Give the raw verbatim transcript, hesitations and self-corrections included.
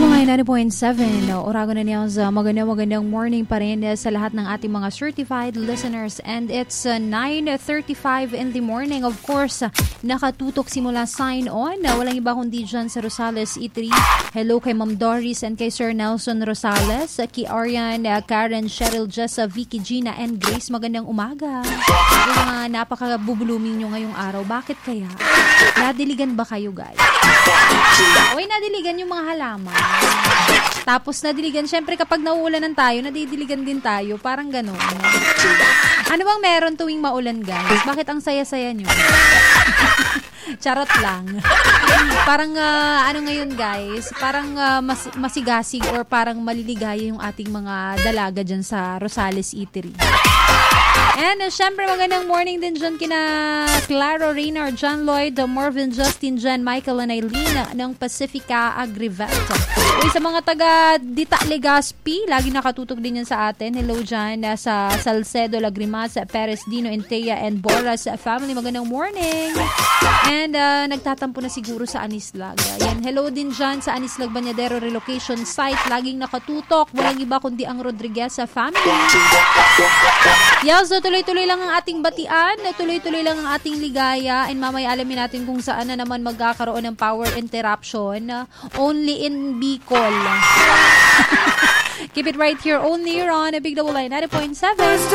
ninety point seven, Oragon na niya sa magandang magandang morning pa rin sa lahat ng ating mga certified listeners, and it's uh, nine thirty-five in the morning. Of course, uh, nakatutok simula sign on, uh, walang iba kundi dyan sa Rosales Eatery. Hello kay Ma'am Doris and kay Sir Nelson Rosales, uh, kay Arian, uh, Karen, Cheryl, Jessa, Vicky, Gina, and Grace. Magandang umaga. Yung mga napaka-bubuluming nyo ngayong araw, bakit kaya? Nadiligan ba kayo, guys? Uy, nadiligan yung mga halaman. Tapos nadiligan, syempre kapag nauulanan tayo, nadidiligan din tayo. Parang gano'n. Ano bang meron tuwing maulan, guys? Bakit ang saya-saya nyo? Charot lang. Parang, uh, ano ngayon, guys? Parang uh, mas, masigasig or parang maliligaya yung ating mga dalaga dyan sa Rosales Eatery. And uh, syempre magandang morning din dyan kina Claro, Reynard, John Lloyd, Marvin, Justin, Jan, Michael, and Eileen ng Pacifica Agrivet. Uy, sa mga taga Dita Legazpi, lagi nakatutok din yan sa atin. Hello dyan uh, sa Salcedo, Lagrimas, Perez, Dino, Entea, and Boras family. Magandang morning. And uh, nagtatampo na siguro sa Anislag. Yan, hello din dyan sa Anislag Bañadero Relocation Site. Laging nakatutok. Walang iba kundi ang Rodriguez family. Yes, so tuloy-tuloy lang ang ating batian, tuloy-tuloy lang ang ating ligaya, and mamaya alamin natin kung saan na naman magkakaroon ng power interruption. Only in Bicol. Keep it right here, only here on Big Double Line ninety point seven.